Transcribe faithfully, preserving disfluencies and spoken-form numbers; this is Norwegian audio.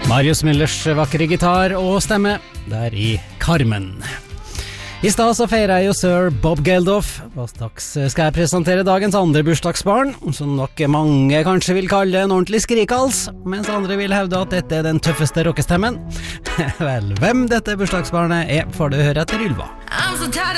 Marius Müllers vakre gitar og stemme der i Carmen. I stad så feirer jeg jo Sir Bob Geldof, og straks skal jeg presentere dagens andre bursdagsbarn, som nok mange kanskje vil kalle en ordentlig skrikals, mens andre vil hevde at dette er den tøffeste rockestemmen. Vel, hvem dette bursdagsbarnet er, får du høre etter Ylva. I'm so tired